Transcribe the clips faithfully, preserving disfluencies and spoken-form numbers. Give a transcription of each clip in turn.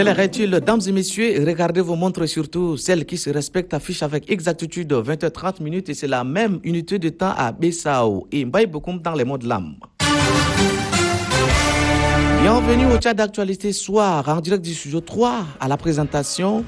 Quelle heure est-il, dames et messieurs? Regardez vos montres, surtout celles qui se respectent, affichent avec exactitude vingt heures trente minutes et c'est la même unité de temps à Bessao et Mbaye Bokoum dans les mots de l'âme. Bienvenue au chat d'actualité soir en direct du studio trois à la présentation.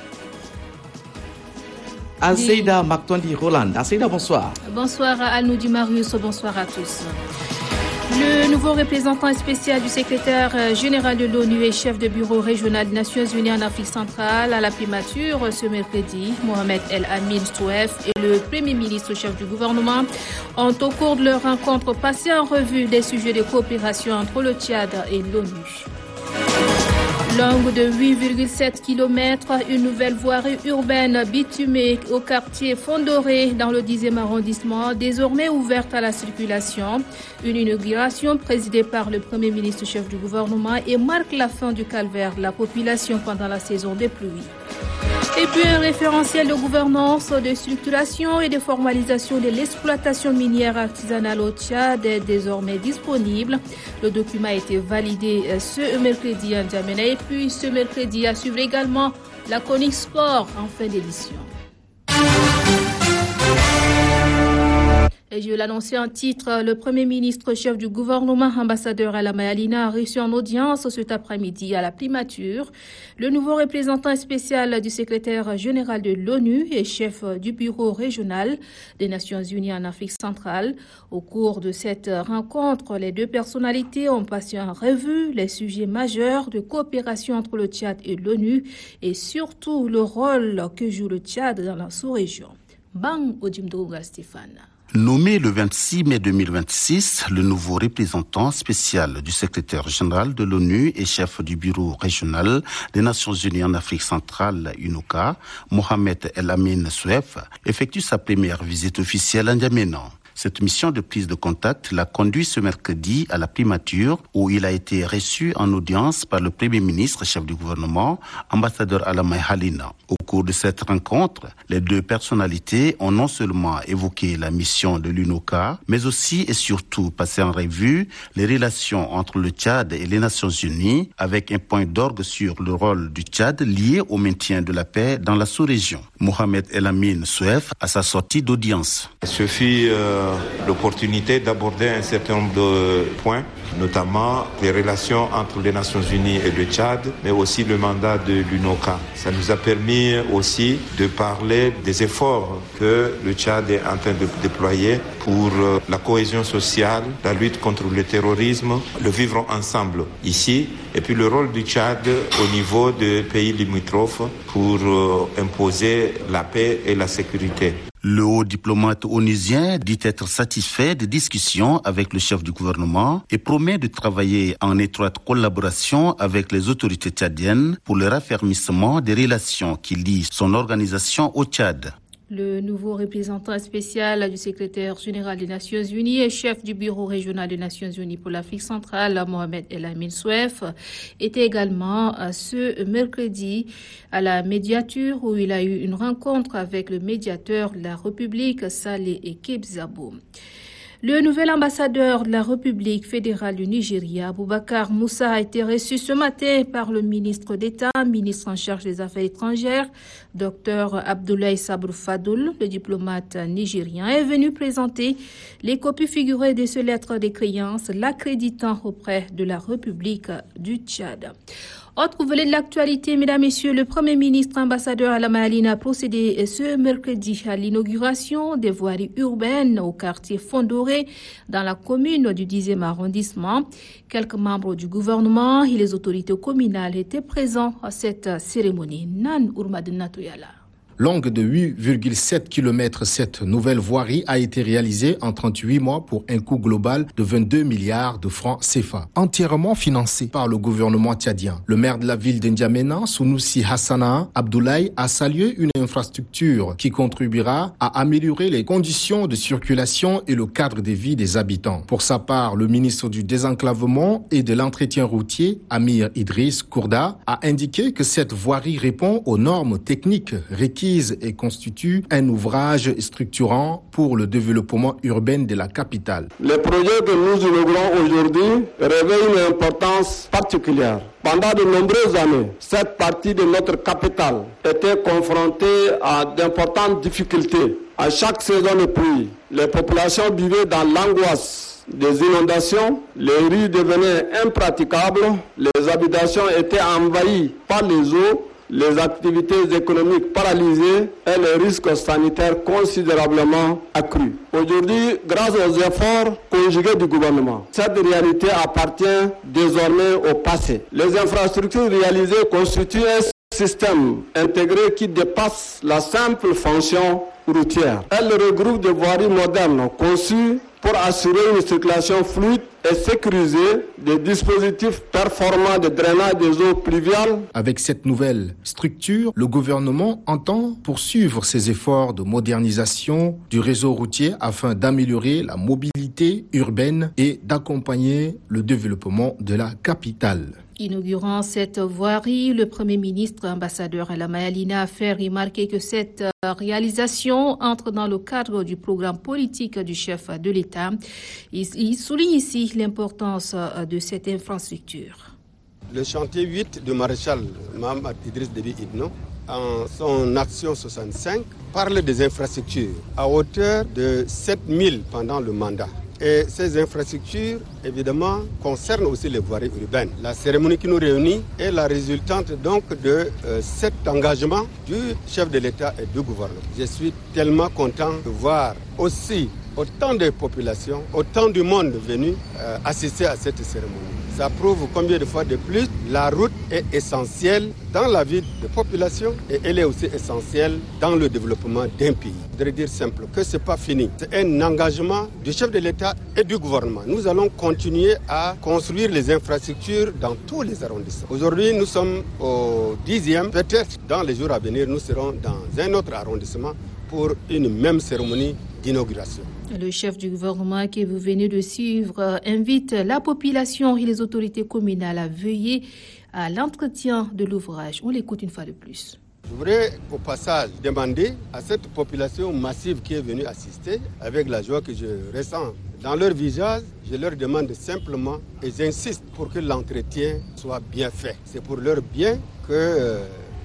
Azeida Maktondi Roland. Azeida, bonsoir. Bonsoir à Alnoudi Marius, bonsoir à tous. Le nouveau représentant spécial du secrétaire général de l'ONU et chef de bureau régional des Nations Unies en Afrique centrale à la primature ce mercredi, Mohamed El Amin Souef et le Premier ministre chef du gouvernement ont au cours de leur rencontre passé en revue des sujets de coopération entre le Tchad et l'ONU. Longue de huit virgule sept kilomètres, une nouvelle voirie urbaine bitumée au quartier Fondoré dans le dixième arrondissement, désormais ouverte à la circulation. Une inauguration présidée par le Premier ministre chef du gouvernement et marque la fin du calvaire de la population pendant la saison des pluies. Et puis un référentiel de gouvernance, de structuration et de formalisation de l'exploitation minière artisanale au Tchad est désormais disponible. Le document a été validé ce mercredi en N'Djamena et puis ce mercredi à suivre également la chronique sport en fin d'édition. Et je l'annonçais en titre, le Premier ministre chef du gouvernement, ambassadeur Alama Alina, a reçu en audience cet après-midi à la primature le nouveau représentant spécial du secrétaire général de l'ONU et chef du bureau régional des Nations Unies en Afrique centrale. Au cours de cette rencontre, les deux personnalités ont passé en revue les sujets majeurs de coopération entre le Tchad et l'ONU et surtout le rôle que joue le Tchad dans la sous-région. Bang Odimdouga Stéphane. Nommé le vingt-six mai deux mille vingt-six, le nouveau représentant spécial du secrétaire général de l'ONU et chef du bureau régional des Nations Unies en Afrique centrale, UNOCA, Mohamed El Amin Souef, effectue sa première visite officielle à N'Djamena. Cette mission de prise de contact l'a conduit ce mercredi à la primature où il a été reçu en audience par le Premier ministre, chef du gouvernement, ambassadeur Alama Alina. Au cours de cette rencontre, les deux personnalités ont non seulement évoqué la mission de l'UNOCA, mais aussi et surtout passé en revue les relations entre le Tchad et les Nations Unies, avec un point d'orgue sur le rôle du Tchad lié au maintien de la paix dans la sous-région. Mohamed El Amin Souef à sa sortie d'audience. Ce fut euh, l'opportunité d'aborder un certain nombre de points, notamment les relations entre les Nations Unies et le Tchad, mais aussi le mandat de l'UNOCA. Ça nous a permis aussi de parler des efforts que le Tchad est en train de déployer pour la cohésion sociale, la lutte contre le terrorisme, le vivre ensemble ici, et puis le rôle du Tchad au niveau des pays limitrophes pour imposer la paix et la sécurité. Le haut diplomate onusien dit être satisfait des discussions avec le chef du gouvernement et promet de travailler en étroite collaboration avec les autorités tchadiennes pour le raffermissement des relations qui lient son organisation au Tchad. Le nouveau représentant spécial du secrétaire général des Nations Unies et chef du bureau régional des Nations Unies pour l'Afrique centrale, Mohamed El Amin Souef, était également ce mercredi à la médiature où il a eu une rencontre avec le médiateur de la République, Saleh Ekebzabo. Le nouvel ambassadeur de la République fédérale du Nigeria, Boubacar Moussa, a été reçu ce matin par le ministre d'État, ministre en charge des Affaires étrangères, Dr Abdoulaye Sabr Fadoul. Le diplomate nigérien est venu présenter les copies figurées de ces lettres de créance l'accréditant auprès de la République du Tchad. Autre volet de l'actualité, mesdames, messieurs, le Premier ministre ambassadeur Alama Alina a procédé ce mercredi à l'inauguration des voiries urbaines au quartier Fondoré dans la commune du dixième arrondissement. Quelques membres du gouvernement et les autorités communales étaient présents à cette cérémonie. Nan Ourmadina Touyala. Longue de huit virgule sept kilomètres, cette nouvelle voirie a été réalisée en trente-huit mois pour un coût global de vingt-deux milliards de francs C F A, entièrement financée par le gouvernement tchadien. Le maire de la ville d'N'Djamena, Sunusi Hassana Abdoulaye, a salué une infrastructure qui contribuera à améliorer les conditions de circulation et le cadre de vie des habitants. Pour sa part, le ministre du Désenclavement et de l'Entretien routier, Amir Idriss Kourda, a indiqué que cette voirie répond aux normes techniques requises acquises et constituent un ouvrage structurant pour le développement urbain de la capitale. Le projet que nous inaugurons aujourd'hui revêt une importance particulière. Pendant de nombreuses années, cette partie de notre capitale était confrontée à d'importantes difficultés. À chaque saison de pluie, les populations vivaient dans l'angoisse des inondations, les rues devenaient impraticables, les habitations étaient envahies par les eaux, les activités économiques paralysées et les risques sanitaires considérablement accrus. Aujourd'hui, grâce aux efforts conjugués du gouvernement, cette réalité appartient désormais au passé. Les infrastructures réalisées constituent un système intégré qui dépasse la simple fonction routière. Elles regroupent des voiries modernes conçues pour assurer une circulation fluide et sécuriser des dispositifs performants de drainage des eaux pluviales. Avec cette nouvelle structure, le gouvernement entend poursuivre ses efforts de modernisation du réseau routier afin d'améliorer la mobilité urbaine et d'accompagner le développement de la capitale. Inaugurant cette voirie, le Premier ministre, ambassadeur Elama Yalina, a fait remarquer que cette réalisation entre dans le cadre du programme politique du chef de l'État. Il souligne ici l'importance de cette infrastructure. Le chantier huit du maréchal Mohamed Idriss Déby Itno, en son action soixante-cinq, parle des infrastructures à hauteur de sept mille pendant le mandat. Et ces infrastructures, évidemment, concernent aussi les voiries urbaines. La cérémonie qui nous réunit est la résultante donc de euh, cet engagement du chef de l'État et du gouvernement. Je suis tellement content de voir aussi autant de populations, autant du monde venu euh, assister à cette cérémonie. Ça prouve combien de fois de plus la route est essentielle dans la vie des populations et elle est aussi essentielle dans le développement d'un pays. Je voudrais dire simple que ce n'est pas fini. C'est un engagement du chef de l'État et du gouvernement. Nous allons continuer à construire les infrastructures dans tous les arrondissements. Aujourd'hui, nous sommes au dixième. Peut-être dans les jours à venir, nous serons dans un autre arrondissement pour une même cérémonie d'inauguration. Le chef du gouvernement que vous venez de suivre invite la population et les autorités communales à veiller à l'entretien de l'ouvrage. On l'écoute une fois de plus. Je voudrais au passage demander à cette population massive qui est venue assister, avec la joie que je ressens dans leur visage, je leur demande simplement et j'insiste pour que l'entretien soit bien fait. C'est pour leur bien que euh,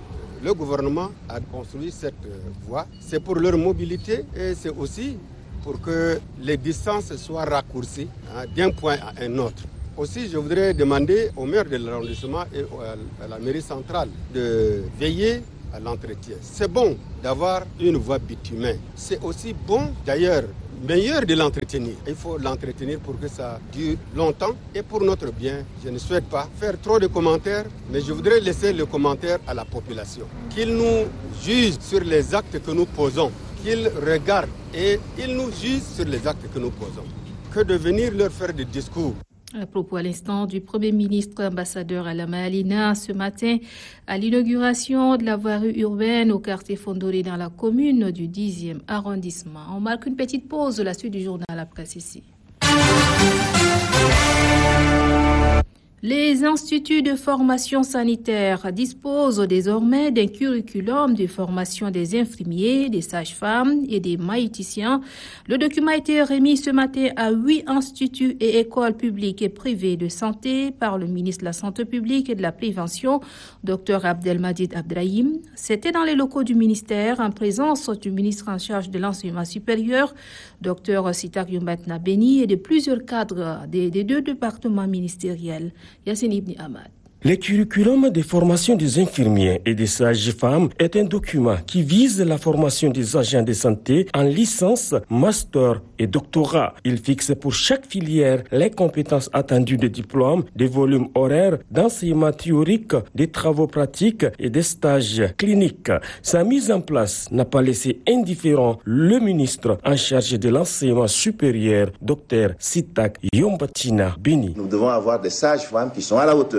le gouvernement a construit cette voie. C'est pour leur mobilité et c'est aussi pour que les distances soient raccourcies hein, d'un point à un autre. Aussi, je voudrais demander au maire de l'arrondissement et à la mairie centrale de veiller à l'entretien. C'est bon d'avoir une voie bitumée. C'est aussi bon, d'ailleurs, meilleur de l'entretenir. Il faut l'entretenir pour que ça dure longtemps et pour notre bien. Je ne souhaite pas faire trop de commentaires, mais je voudrais laisser le commentaire à la population. Qu'ils nous jugent sur les actes que nous posons, qu'ils regardent et ils nous jugent sur les actes que nous posons. Que de venir leur faire des discours. À propos à l'instant du Premier ministre ambassadeur Elama Yalina ce matin à l'inauguration de la voirie urbaine au quartier Fondoré dans la commune du dixième arrondissement. On marque une petite pause, la suite du journal à la presse ici. Les instituts de formation sanitaire disposent désormais d'un curriculum de formation des infirmiers, des sages-femmes et des maïticiens. Le document a été remis ce matin à huit instituts et écoles publiques et privées de santé par le ministre de la Santé publique et de la Prévention, Dr Abdelmadjid Abdrahim. C'était dans les locaux du ministère en présence du ministre en charge de l'enseignement supérieur, Dr Sitak Youmbatna Beni, et de plusieurs cadres des, des deux départements ministériels. Yassine Ibn Ahmad. Le curriculum de formation des infirmiers et des sages-femmes est un document qui vise la formation des agents de santé en licence, master et doctorat. Il fixe pour chaque filière les compétences attendues des diplômes, des volumes horaires d'enseignement théorique, des travaux pratiques et des stages cliniques. Sa mise en place n'a pas laissé indifférent le ministre en charge de l'enseignement supérieur, Dr Sitak Youmbatna Beni. Nous devons avoir des sages-femmes qui sont à la hauteur, avoir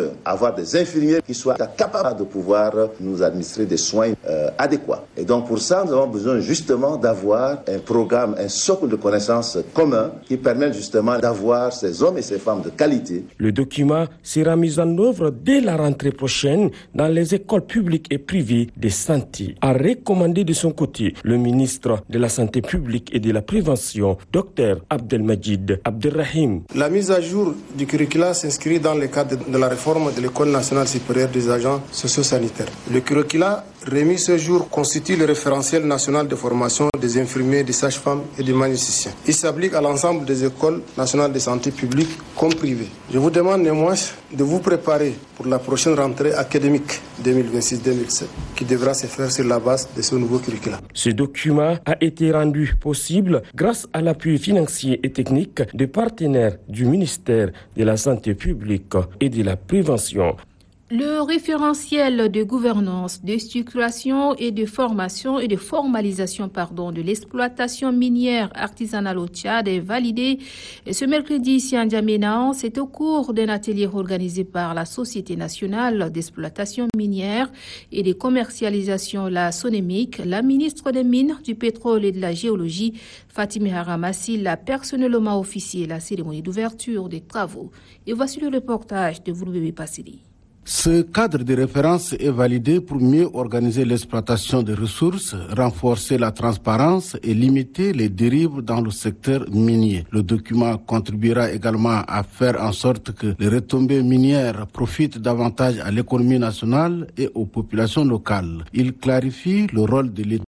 avoir des infirmiers qui soient capables de pouvoir nous administrer des soins euh, adéquats. Et donc pour ça, nous avons besoin justement d'avoir un programme, un socle de connaissances commun qui permet justement d'avoir ces hommes et ces femmes de qualité. Le document sera mis en œuvre dès la rentrée prochaine dans les écoles publiques et privées de santé, a recommandé de son côté le ministre de la Santé publique et de la Prévention, Dr Abdelmajid Abdelrahim. La mise à jour du curricula s'inscrit dans le cadre de la réforme de l'École nationale supérieure des agents socio-sanitaires. Le curricula remis ce jour constitue le référentiel national de formation des infirmiers, des sages-femmes et des magnéticiens. Il s'applique à l'ensemble des écoles nationales de santé publique comme privées. Je vous demande néanmoins de vous préparer pour la prochaine rentrée académique deux mille vingt-six deux mille vingt-sept qui devra se faire sur la base de ce nouveau curriculum. Ce document a été rendu possible grâce à l'appui financier et technique des partenaires du ministère de la Santé publique et de la Prévention. Le référentiel de gouvernance, de structuration et de formation et de formalisation pardon, de l'exploitation minière artisanale au Tchad est validé ce mercredi ici à N'Djamena. C'est au cours d'un atelier organisé par la Société nationale d'exploitation minière et de commercialisation, la SONEMIC. La ministre des Mines, du Pétrole et de la Géologie, Fatime Haramassil, a personnellement officié la cérémonie d'ouverture des travaux. Et voici le reportage de Vouloubébé Passili. Ce cadre de référence est validé pour mieux organiser l'exploitation des ressources, renforcer la transparence et limiter les dérives dans le secteur minier. Le document contribuera également à faire en sorte que les retombées minières profitent davantage à l'économie nationale et aux populations locales. Il clarifie le rôle de l'État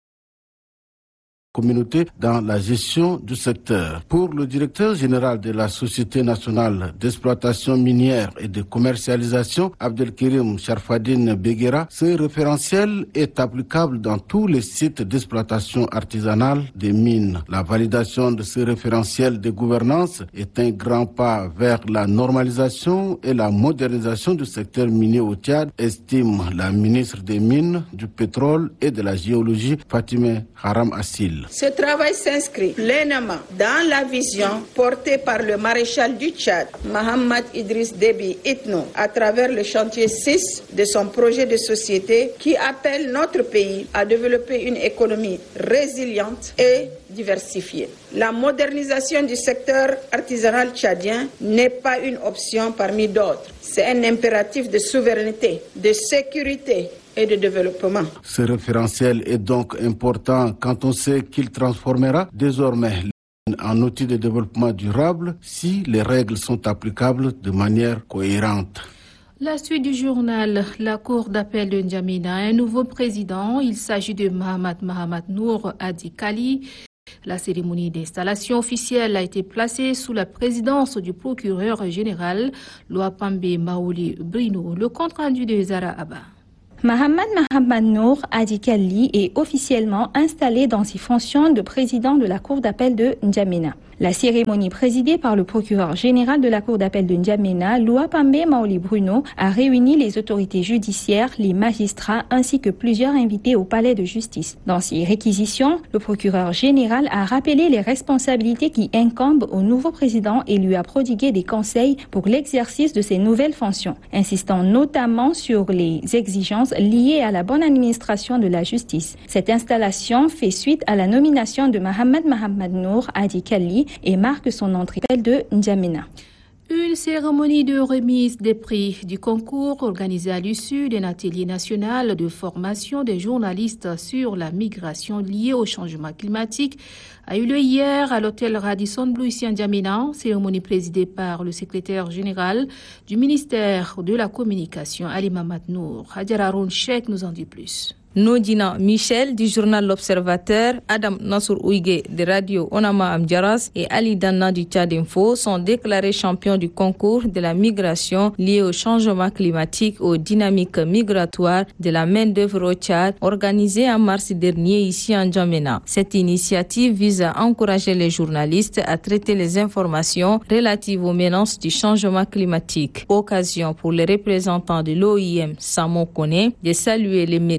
communauté dans la gestion du secteur. Pour le directeur général de la Société nationale d'exploitation minière et de commercialisation, Abdelkirim Sharfadine Beguera, ce référentiel est applicable dans tous les sites d'exploitation artisanale des mines. La validation de ce référentiel de gouvernance est un grand pas vers la normalisation et la modernisation du secteur minier au Tchad, estime la ministre des Mines, du Pétrole et de la Géologie, Fatime Haramassil. Ce travail s'inscrit pleinement dans la vision portée par le maréchal du Tchad, Mohamed Idriss Déby Itno, à travers le chantier six de son projet de société qui appelle notre pays à développer une économie résiliente et diversifiée. La modernisation du secteur artisanal tchadien n'est pas une option parmi d'autres. C'est un impératif de souveraineté, de sécurité et de développement. Ce référentiel est donc important quand on sait qu'il transformera désormais en outil de développement durable si les règles sont applicables de manière cohérente. La suite du journal, la Cour d'appel de N'Djamena a un nouveau président. Il s'agit de Mahamat Mahamat Nour Adi Kali. La cérémonie d'installation officielle a été placée sous la présidence du procureur général Louapambe Maouli Brino. Le compte rendu de Zara Abba. Mohamed Mahamat Nour Adi Kali est officiellement installé dans ses fonctions de président de la Cour d'appel de N'Djamena. La cérémonie présidée par le procureur général de la Cour d'appel de N'Djamena, Louapambe Maouli Bruno, a réuni les autorités judiciaires, les magistrats ainsi que plusieurs invités au palais de justice. Dans ses réquisitions, le procureur général a rappelé les responsabilités qui incombent au nouveau président et lui a prodigué des conseils pour l'exercice de ses nouvelles fonctions, insistant notamment sur les exigences liées à la bonne administration de la justice. Cette installation fait suite à la nomination de Mohamed Mahamat Nour Adi Kali et marque son entrée de N'Djamena. Une cérémonie de remise des prix du concours organisée à l'issue d'un atelier national de formation des journalistes sur la migration liée au changement climatique a eu lieu hier à l'hôtel Radisson Blu ici à N'Djamena, cérémonie présidée par le secrétaire général du ministère de la Communication, Ali Mahamat Nour. Hadjara Haroun Cheikh nous en dit plus. Nodina Michel du journal L'Observateur, Adam Nassour Ouigué de Radio Onama Amdjaras et Ali Danna du Tchad Info sont déclarés champions du concours de la migration liée au changement climatique, aux dynamiques migratoires de la main-d'œuvre au Tchad, organisé en mars dernier ici à N'Djamena. Cette initiative vise à encourager les journalistes à traiter les informations relatives aux menaces du changement climatique. Occasion pour les représentants de l'O I M, Samo Kone, de saluer les mérites, les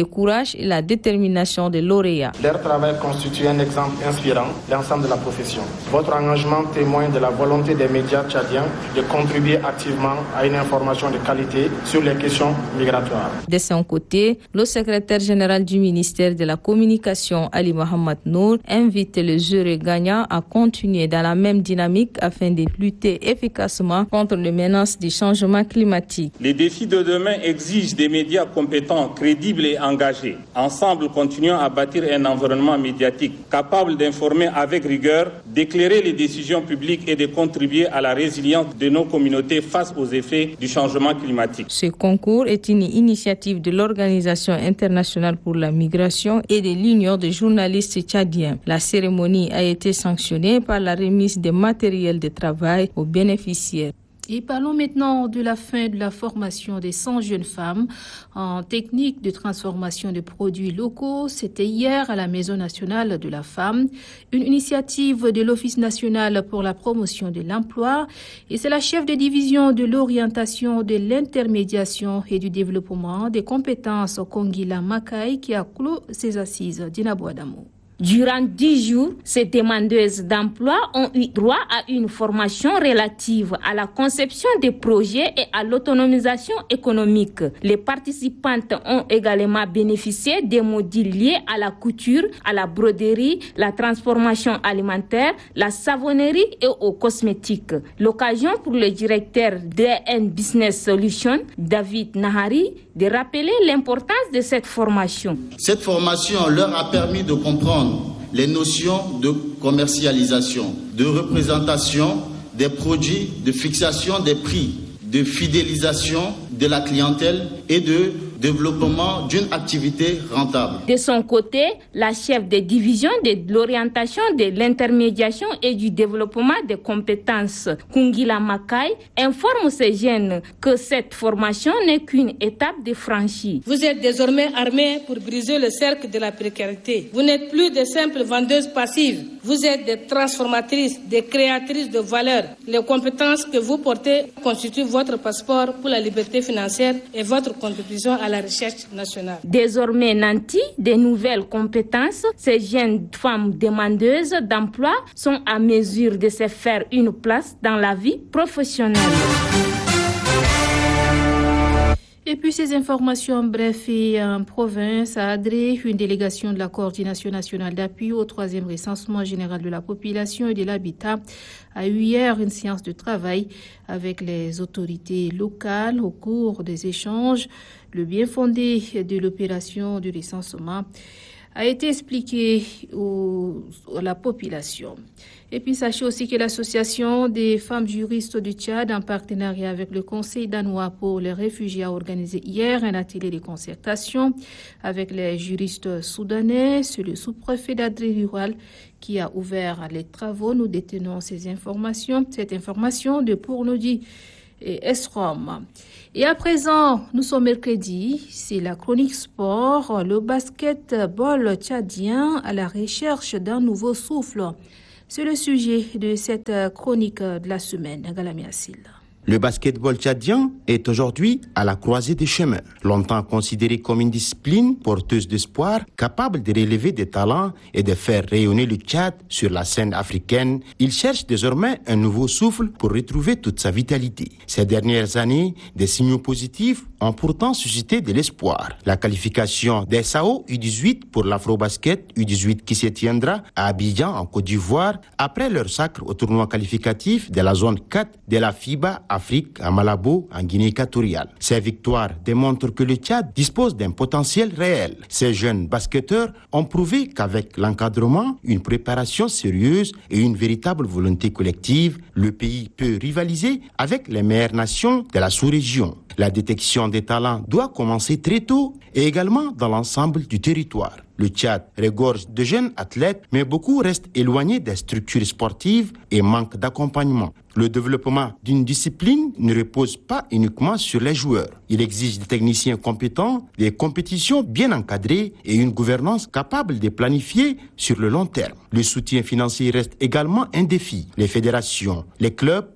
courage et la détermination des lauréats. Leur travail constitue un exemple inspirant l'ensemble de la profession. Votre engagement témoigne de la volonté des médias tchadiens de contribuer activement à une information de qualité sur les questions migratoires. De son côté, le secrétaire général du ministère de la Communication, Ali Mohamed Nour, invite les heureux gagnants à continuer dans la même dynamique afin de lutter efficacement contre les menaces du changement climatique. Les défis de demain exigent des médias compétents, crédibles et engagés. Ensemble, continuons à bâtir un environnement médiatique capable d'informer avec rigueur, d'éclairer les décisions publiques et de contribuer à la résilience de nos communautés face aux effets du changement climatique. Ce concours est une initiative de l'Organisation internationale pour la migration et de l'Union des journalistes tchadiens. La cérémonie a été sanctionnée par la remise de matériel de travail aux bénéficiaires. Et parlons maintenant de la fin de la formation des cent jeunes femmes en technique de transformation de produits locaux. C'était hier à la Maison nationale de la femme, une initiative de l'Office national pour la promotion de l'emploi. Et c'est la chef de division de l'orientation, de l'intermédiation et du développement des compétences Kongila Makai qui a clos ses assises. Dina Boadamo. Durant dix jours, ces demandeuses d'emploi ont eu droit à une formation relative à la conception des projets et à l'autonomisation économique. Les participantes ont également bénéficié des modules liés à la couture, à la broderie, la transformation alimentaire, la savonnerie et aux cosmétiques. L'occasion pour le directeur D N Business Solutions, David Nahari, de rappeler l'importance de cette formation. Cette formation leur a permis de comprendre les notions de commercialisation, de représentation des produits, de fixation des prix, de fidélisation de la clientèle et de développement d'une activité rentable. De son côté, la chef de division de l'orientation, de l'intermédiation et du développement des compétences, Kungila Makai, informe ces jeunes que cette formation n'est qu'une étape de franchie. Vous êtes désormais armés pour briser le cercle de la précarité. Vous n'êtes plus de simples vendeuses passives. Vous êtes des transformatrices, des créatrices de valeur. Les compétences que vous portez constituent votre passeport pour la liberté financière et votre contribution à la recherche nationale. Désormais nantis des nouvelles compétences, ces jeunes femmes demandeuses d'emploi sont à mesure de se faire une place dans la vie professionnelle. Et puis ces informations, bref, et en province, à Adré, une délégation de la Coordination nationale d'appui au troisième recensement général de la population et de l'habitat a eu hier une séance de travail avec les autorités locales au cours des échanges. Le bien fondé de l'opération du recensement a été expliqué au, à la population. Et puis sachez aussi que l'association des femmes juristes du Tchad, en partenariat avec le Conseil danois pour les réfugiés, a organisé hier un atelier de concertation avec les juristes soudanais. C'est le sous-préfet d'Adré rural qui a ouvert les travaux. Nous détenons ces informations, cette information de Pournoudi et Esrom. Et à présent, nous sommes mercredi, c'est la chronique sport, le basketball tchadien à la recherche d'un nouveau souffle. C'est le sujet de cette chronique de la semaine. Galami Assil. Le basketball tchadien est aujourd'hui à la croisée des chemins. Longtemps considéré comme une discipline porteuse d'espoir, capable de relever des talents et de faire rayonner le Tchad sur la scène africaine, il cherche désormais un nouveau souffle pour retrouver toute sa vitalité. Ces dernières années, des signaux positifs ont pourtant suscité de l'espoir. La qualification des S A O U dix-huit pour l'Afrobasket U dix-huit qui se tiendra à Abidjan en Côte d'Ivoire après leur sacre au tournoi qualificatif de la zone quatre de la FIBA Afrique à Malabo, en Guinée équatoriale. Ces victoires démontrent que le Tchad dispose d'un potentiel réel. Ces jeunes basketteurs ont prouvé qu'avec l'encadrement, une préparation sérieuse et une véritable volonté collective, le pays peut rivaliser avec les meilleures nations de la sous-région. La détection des talents doit commencer très tôt et également dans l'ensemble du territoire. Le Tchad regorge de jeunes athlètes, mais beaucoup restent éloignés des structures sportives et manquent d'accompagnement. Le développement d'une discipline ne repose pas uniquement sur les joueurs. Il exige des techniciens compétents, des compétitions bien encadrées et une gouvernance capable de planifier sur le long terme. Le soutien financier reste également un défi. Les fédérations, les clubs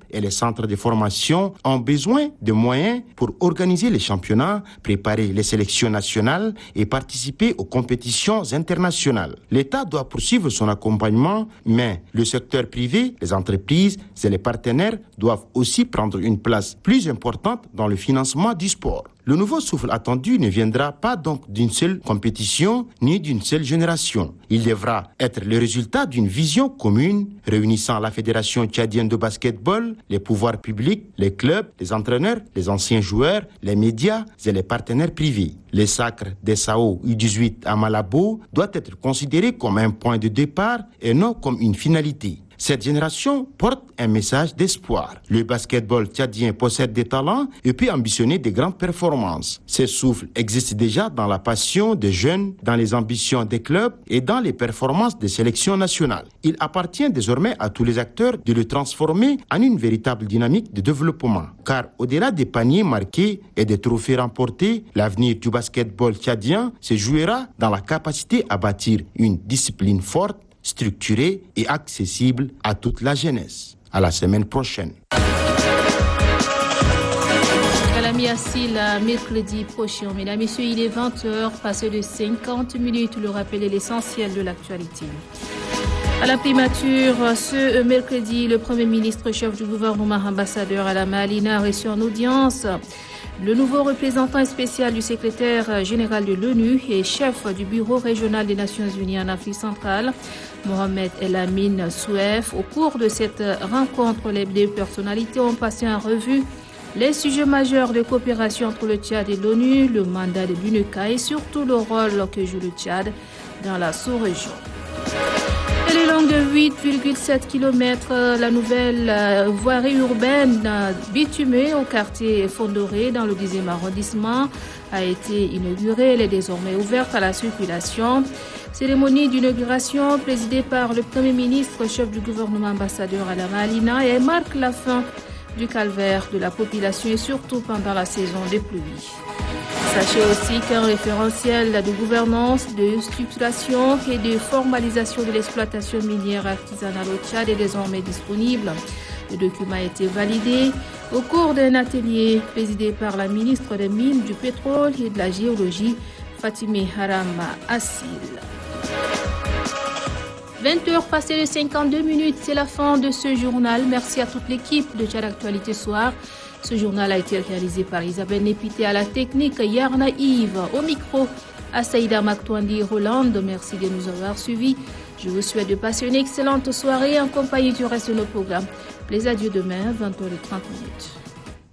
et les centres de formation ont besoin de moyens pour organiser les championnats, préparer les sélections nationales et participer aux compétitions internationales. L'État doit poursuivre son accompagnement, mais le secteur privé, les entreprises et les partenaires doivent aussi prendre une place plus importante dans le financement du sport. Le nouveau souffle attendu ne viendra pas donc d'une seule compétition ni d'une seule génération. Il devra être le résultat d'une vision commune réunissant la Fédération tchadienne de basketball, les pouvoirs publics, les clubs, les entraîneurs, les anciens joueurs, les médias et les partenaires privés. Le sacre des S A O U dix-huit à Malabo doit être considéré comme un point de départ et non comme une finalité. Cette génération porte un message d'espoir. Le basketball tchadien possède des talents et peut ambitionner de grandes performances. Ce souffle existe déjà dans la passion des jeunes, dans les ambitions des clubs et dans les performances des sélections nationales. Il appartient désormais à tous les acteurs de le transformer en une véritable dynamique de développement. Car au-delà des paniers marqués et des trophées remportés, l'avenir du basketball tchadien se jouera dans la capacité à bâtir une discipline forte, structuré et accessible à toute la jeunesse. À la semaine prochaine. Kalami Assil, mercredi prochain. Mesdames et messieurs, il est vingt heures, passé de cinquante minutes. Le rappel est l'essentiel de l'actualité. À la primature, ce mercredi, le Premier ministre, chef du gouvernement, ambassadeur à la Malina, a reçu en audience le nouveau représentant spécial du secrétaire général de l'ONU et chef du bureau régional des Nations Unies en Afrique centrale, Mohamed El-Amin Souef. Au cours de cette rencontre, les deux personnalités ont passé en revue les sujets majeurs de coopération entre le Tchad et l'ONU, le mandat de l'U N O C A et surtout le rôle que joue le Tchad dans la sous-région. Elle est longue de huit virgule sept kilomètres. La nouvelle euh, voirie urbaine euh, bitumée au quartier Fondoré dans le dixième arrondissement a été inaugurée. Elle est désormais ouverte à la circulation. Cérémonie d'inauguration présidée par le Premier ministre, chef du gouvernement, ambassadeur à la Malina, et marque la fin du calvaire de la population et surtout pendant la saison des pluies. Sachez aussi qu'un référentiel de gouvernance, de structuration et de formalisation de l'exploitation minière artisanale au Tchad est désormais disponible. Le document a été validé au cours d'un atelier présidé par la ministre des Mines, du Pétrole et de la Géologie, Fatime Haram Assil. vingt heures passées de cinquante-deux minutes, c'est la fin de ce journal. Merci à toute l'équipe de Tchad Actualité Soir. Ce journal a été réalisé par Isabelle Népité à la technique, Yarna Yves au micro, à Saïda Maktouandi Roland. Merci de nous avoir suivis. Je vous souhaite de passer une excellente soirée en compagnie du reste de nos programmes. Plaisir à Dieu demain, vingt heures trente minutes.